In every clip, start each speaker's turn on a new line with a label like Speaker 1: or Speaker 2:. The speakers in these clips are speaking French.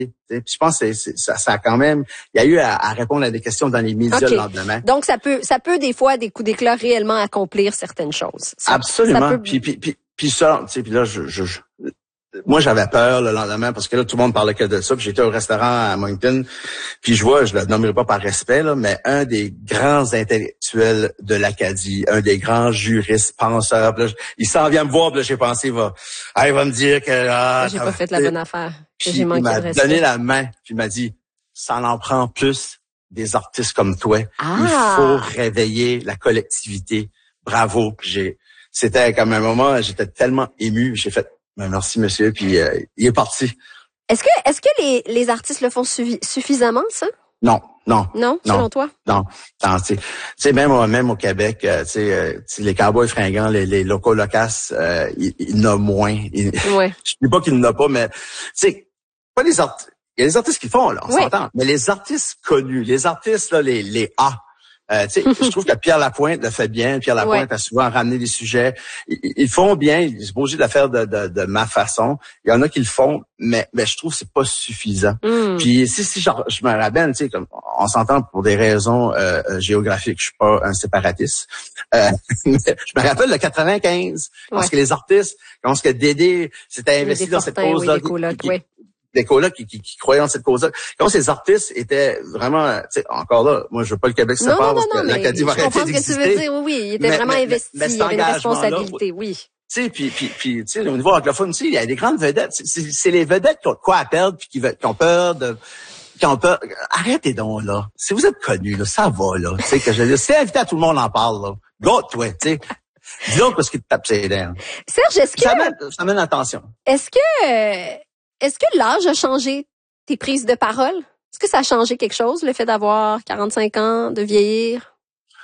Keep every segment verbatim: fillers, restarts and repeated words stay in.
Speaker 1: Puis je pense que c'est, ça, ça a quand même, il y a eu à, à répondre à des questions dans les médias
Speaker 2: okay.
Speaker 1: le lendemain.
Speaker 2: Donc ça peut, ça peut des fois des coups d'éclat réellement accomplir certaines choses. Ça,
Speaker 1: Absolument.
Speaker 2: Ça peut...
Speaker 1: Puis puis puis puis ça, tu sais, puis là je, je, je moi j'avais peur le lendemain parce que là tout le monde parlait que de ça. Puis j'étais au restaurant à Moncton, puis je vois, je le nommerai pas par respect là, mais un des grands intellectuels de l'Acadie, un des grands juristes, penseurs. Là, il s'en vient me voir, puis là j'ai pensé, il va, ah, il va me dire que ah,
Speaker 2: j'ai pas fait la bonne affaire.
Speaker 1: Puis
Speaker 2: j'ai manqué
Speaker 1: il m'a
Speaker 2: de respect.
Speaker 1: donné la main, puis il m'a dit, ça en prend plus des artistes comme toi.
Speaker 2: Ah.
Speaker 1: Il faut réveiller la collectivité. Bravo. J'ai, c'était comme un moment, j'étais tellement ému. J'ai fait, ben, merci monsieur, puis euh, il est parti.
Speaker 2: Est-ce que, est-ce que les, les artistes le font suffi- suffisamment, ça?
Speaker 1: Non, non.
Speaker 2: Non,
Speaker 1: non,
Speaker 2: selon toi?
Speaker 1: Non. Non, tu sais, même, même au Québec, euh, tu sais, euh, les cowboys fringants, les, les locaux locaces, euh, il, il y en a moins. Il,
Speaker 2: ouais.
Speaker 1: Je dis pas qu'il n'y en a pas, mais tu sais, pas les artistes. Il y a les artistes qui font, là, on
Speaker 2: oui.
Speaker 1: s'entend. Mais les artistes connus, les artistes, là, les, les A. Euh, tu sais, je trouve que Pierre Lapointe le fait bien. Pierre Lapointe ouais. a souvent ramené des sujets. Ils, ils font bien. Ils sont obligés de le faire de, de, de ma façon. Il y en a qui le font, mais, mais je trouve que c'est pas suffisant. Mm. Puis si, si genre, je me rappelle, tu sais, comme on s'entend pour des raisons euh, géographiques, je suis pas un séparatiste. Euh, mais je me rappelle le quatre-vingt-quinze, ouais. parce que les artistes, quand ce que Dédé s'était investi dans cette cause-là,
Speaker 2: oui, colocs,
Speaker 1: qui,
Speaker 2: oui.
Speaker 1: des colocs qui, qui, qui croyaient en cette cause-là. Quand ces artistes étaient vraiment, tu sais, encore là, moi je veux pas le Québec se sépare parce que l'Acadie va arrêter d'exister.
Speaker 2: Je comprends ce que tu veux dire, oui, oui, il était mais, vraiment
Speaker 1: mais,
Speaker 2: investi,
Speaker 1: mais, mais
Speaker 2: il y avait une responsabilité, oui.
Speaker 1: Tu sais, puis, puis, puis, tu sais, au niveau anglophone aussi, il y a des grandes vedettes. C'est, c'est les vedettes qui ont de quoi à perdre puis qui, qui ont peur de, qui ont peur. Arrêtez donc, là. Si vous êtes connus, là, ça va, là. Tu sais, que je dis, c'est invité à tout le monde en parle, là. Go, toi, tu sais. Dis-donc parce qu'il te tape ses dents.
Speaker 2: Serge, est-ce que...
Speaker 1: Ça mène, ça mène l'attention.
Speaker 2: Est-ce que, est-ce que l'âge a changé tes prises de parole? Est-ce que ça a changé quelque chose, le fait d'avoir quarante-cinq ans, de vieillir?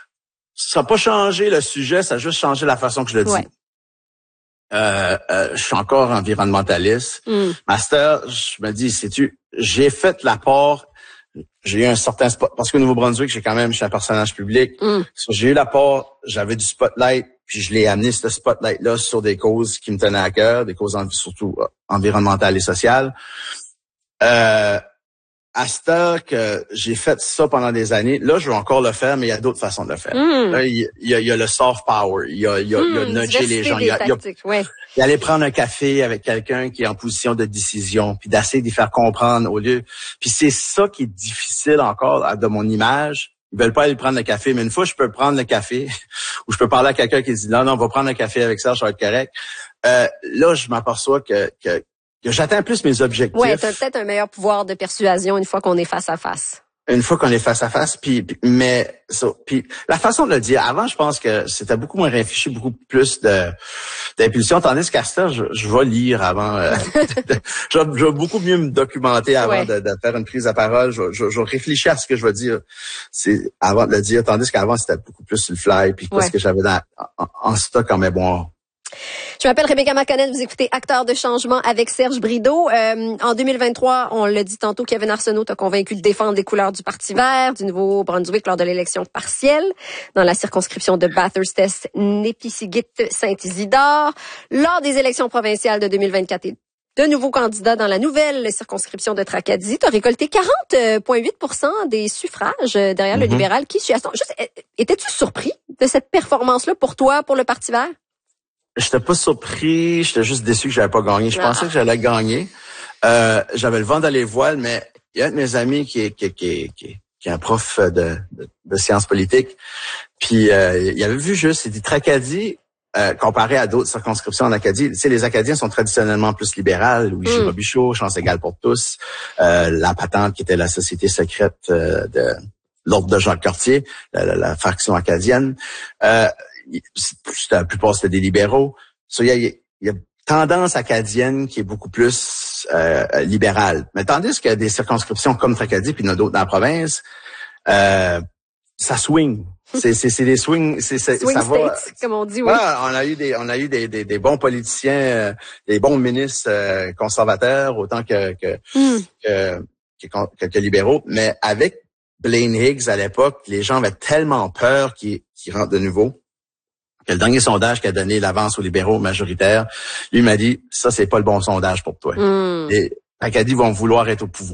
Speaker 1: Ça n'a pas changé le sujet, ça a juste changé la façon que je le dis.
Speaker 2: Ouais.
Speaker 1: Euh, euh, je suis encore environnementaliste. Mm. Master, je me dis, sais-tu, j'ai fait l'apport, j'ai eu un certain spot, parce qu'au Nouveau-Brunswick, j'ai quand même, je suis un personnage public. Mm. J'ai eu l'apport, j'avais du spotlight, puis je l'ai amené, ce spotlight-là, sur des causes qui me tenaient à cœur, des causes surtout environnementales et sociales. Euh, à cette heure que j'ai fait ça pendant des années, là, je vais encore le faire, mais il y a d'autres façons de le faire. Mm. Là, il y, a, il y a le soft power, il y a, il y a, mm, il y a nudger les gens, il y a, il y a,
Speaker 2: ouais.
Speaker 1: il y a aller prendre un café avec quelqu'un qui est en position de décision, puis d'essayer d'y faire comprendre au lieu. Puis c'est ça qui est difficile encore de mon image. Ils veulent pas aller prendre le café, mais une fois je peux prendre le café, ou je peux parler à quelqu'un qui dit non, non, on va prendre un café avec ça, ça va être correct. Euh, là, je m'aperçois que, que que j'atteins plus mes objectifs.
Speaker 2: Ouais, t'as peut-être un meilleur pouvoir de persuasion une fois qu'on est face à face.
Speaker 1: Une fois qu'on est face à face, puis mais ça, puis la façon de le dire. Avant, je pense que c'était beaucoup moins réfléchi, beaucoup plus de d'impulsion. Tandis qu'à ça, je, je vais lire avant. Euh, je, je vais beaucoup mieux me documenter avant ouais. de, de faire une prise de parole. Je, je, je réfléchis à ce que je vais dire. C'est avant de le dire. Tandis qu'avant, c'était beaucoup plus sur le fly, puis ouais. ce que j'avais dans, en, en stock en mémoire.
Speaker 2: Je m'appelle Rebecca McConnell, vous écoutez Acteurs de changement avec Serge Brideau. Euh, en deux mille vingt-trois, on l'a dit tantôt, Kevin Arsenault t'a convaincu de défendre les couleurs du Parti vert du Nouveau-Brunswick lors de l'élection partielle dans la circonscription de Bathurst-Népisiguit-Saint-Isidore. Lors des élections provinciales de deux mille vingt-quatre, de nouveaux candidats dans la nouvelle circonscription de Tracadie. Tu as récolté quarante virgule huit pour cent des suffrages derrière mm-hmm. le libéral qui suit. Juste, étais-tu surpris de cette performance-là pour toi, pour le Parti vert?
Speaker 1: J'étais pas surpris, j'étais juste déçu que j'avais pas gagné. Je ah. pensais que j'allais gagner. Euh, j'avais le vent dans les voiles, mais il y a un de mes amis qui est, qui est, qui est, qui est, qui est un prof de, de, de sciences politiques. Puis euh, il avait vu juste, il dit Tracadie, euh, comparé à d'autres circonscriptions en Acadie, tu sais, les Acadiens sont traditionnellement plus libérales. Louis mm. Robichaud, chance égale pour tous, euh, la patente qui était la société secrète euh, de l'ordre de Jacques Cartier, la, la, la faction acadienne. Euh, la plupart c'était des libéraux. So, il y a, il y a tendance acadienne qui est beaucoup plus euh, libérale. Mais tandis qu'il y a des circonscriptions comme Tracadie, puis il y en a d'autres dans la province, euh, ça swing. C'est, c'est, c'est des swing, c'est, c'est
Speaker 2: swing
Speaker 1: ça va.
Speaker 2: States, comme on dit, oui.
Speaker 1: Ouais, on a eu des, on a eu des, des, des bons politiciens, euh, des bons ministres euh, conservateurs autant que que, mm. que, que que que libéraux. Mais avec Blaine Higgs à l'époque, les gens avaient tellement peur qu'il, qu'il rentre de nouveau. Que le dernier sondage qui a donné l'avance aux libéraux majoritaires, lui m'a dit, ça, c'est pas le bon sondage pour toi. Mm. Et Acadie vont vouloir être au pouvoir.